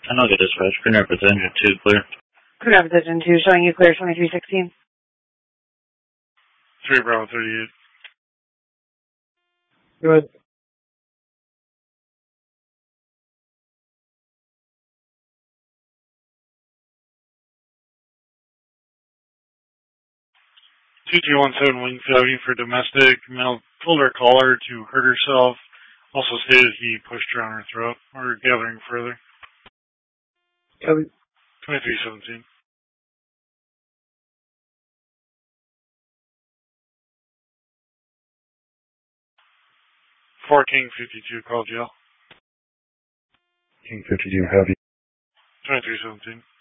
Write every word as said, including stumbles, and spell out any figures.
I know the dispatch. Green Rapids Engine two clear. Green Rapids Engine two showing you clear twenty-three sixteen. three Bravo thirty-eight. Good. two two one seven Wingfield Avenue for domestic. Male told her caller to hurt herself. Also stated he pushed her on her throat. We're gathering further. Copy. twenty-three seventeen. four King fifty-two, call jail. King fifty-two, heavy. twenty-three seventeen.